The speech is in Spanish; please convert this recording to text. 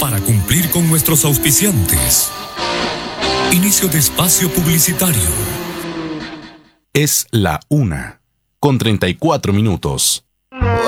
para cumplir con nuestros auspiciantes. Inicio de espacio publicitario. Es la 1:34.